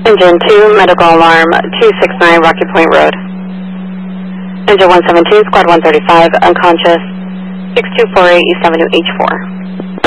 Engine 2, medical alarm, 269 Rocky Point Road. Engine 172, Squad 135, unconscious, 6248 East Avenue H4.